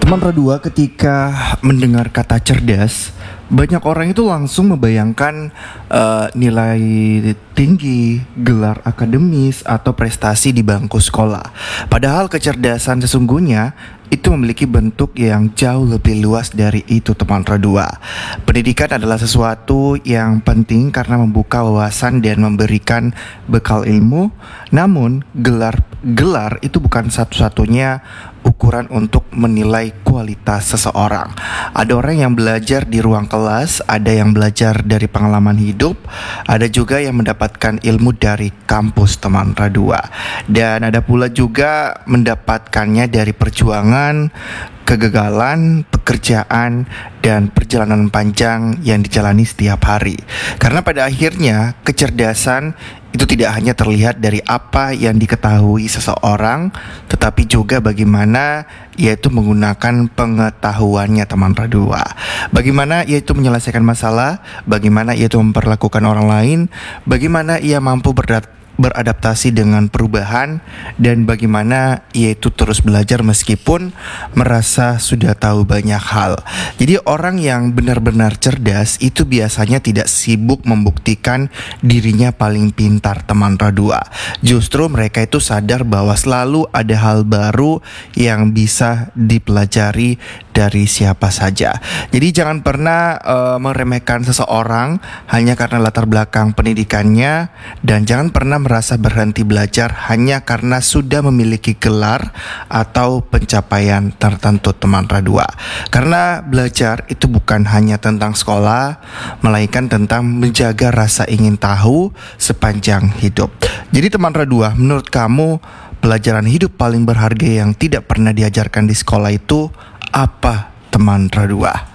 Teman Radua, ketika mendengar kata cerdas, banyak orang itu langsung membayangkan nilai tinggi, gelar akademis, atau prestasi di bangku sekolah. Padahal kecerdasan sesungguhnya itu memiliki bentuk yang jauh lebih luas dari itu, teman Radua. Pendidikan adalah sesuatu yang penting karena membuka wawasan dan memberikan bekal ilmu. Namun gelar itu bukan satu-satunya ukuran untuk menilai kualitas seseorang. Ada orang yang belajar di ruang kelas, ada yang belajar dari pengalaman hidup, ada juga yang mendapatkan ilmu dari kampus, teman Radua. Dan ada pula juga mendapatkannya dari perjuangan, kegagalan, pekerjaan, dan perjalanan panjang yang dijalani setiap hari. Karena pada akhirnya kecerdasan itu tidak hanya terlihat dari apa yang diketahui seseorang, tetapi juga bagaimana ia itu menggunakan pengetahuannya, teman Radua. Bagaimana ia itu menyelesaikan masalah, bagaimana ia itu memperlakukan orang lain, bagaimana ia mampu beradaptasi dengan perubahan, dan bagaimana ia itu terus belajar meskipun merasa sudah tahu banyak hal. Jadi orang yang benar-benar cerdas itu biasanya tidak sibuk membuktikan dirinya paling pintar, teman Radua. Justru mereka itu sadar bahwa selalu ada hal baru yang bisa dipelajari dari siapa saja. Jadi jangan pernah meremehkan seseorang hanya karena latar belakang pendidikannya, dan jangan pernah merasa berhenti belajar hanya karena sudah memiliki gelar atau pencapaian tertentu, teman Radua. Karena belajar itu bukan hanya tentang sekolah, melainkan tentang menjaga rasa ingin tahu sepanjang hidup. Jadi teman Radua, menurut kamu pelajaran hidup paling berharga yang tidak pernah diajarkan di sekolah itu apa, teman Radua?